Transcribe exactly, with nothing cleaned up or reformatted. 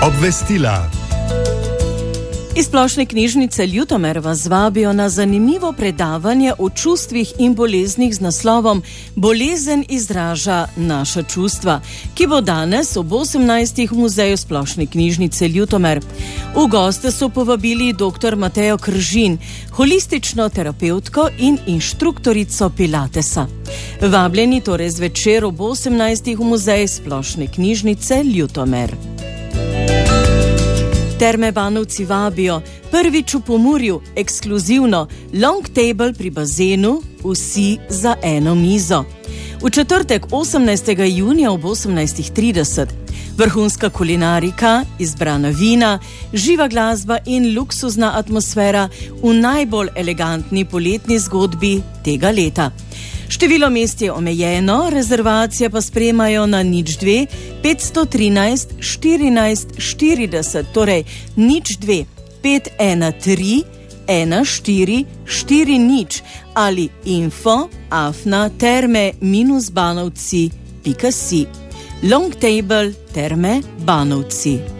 Obvestila. Iz Splošne knjižnice Ljutomer vas vabijo na zanimivo predavanje o čustvih in boleznih z naslovom Bolezen izraža naša čustva, ki bo danes ob osemnajstih v Muzeju Splošne knjižnice Ljutomer. V goste so povabili dr. Matejo Kržin, holistično terapevtko in inštruktorico Pilatesa. Vabljeni torej zvečer ob osemnajstih v Muzeju Splošne knjižnice Ljutomer. Terme Banovci vabijo, prvič v Pomurju, ekskluzivno, long table pri bazenu, vsi za eno mizo. V četrtek osemnajstega junija ob osemnajstih trideset. Vrhunska kulinarika, izbrana vina, živa glasba in luksuzna atmosfera v najbolj elegantni poletni zgodbi tega leta. Število mest je omejeno, rezervacije pa sprejemajo na nič dve, petsto trinajst, štirinajst, štirideset, torej nič dve, pet ena tri, ena štiri, štiri nič ali info afna terme minus banovci pika si. Long table Terme Banovci.